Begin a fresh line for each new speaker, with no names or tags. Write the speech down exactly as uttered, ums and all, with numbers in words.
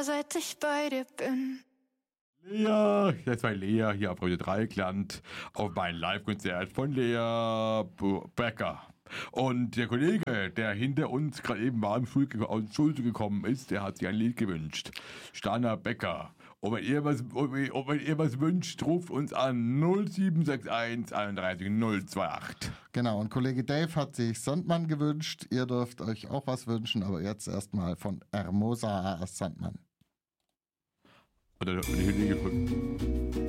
seit ich bei dir bin.
Lea, das war Lea hier auf Radio Dreieckland auf mein Live-Konzert von Lea Becker. Und der Kollege, der hinter uns gerade eben war, im Schul aus dem Schule gekommen ist, der hat sich ein Lied gewünscht. Stana Becker. Und wenn ihr was, und wenn ihr was wünscht, ruft uns an null sieben sechs eins einunddreißig null acht.
Genau, und Kollege Dave hat sich Sandmann gewünscht. Ihr dürft euch auch was wünschen, aber jetzt erstmal von Hermosa Sandmann.
Oder die Hütte gefunden.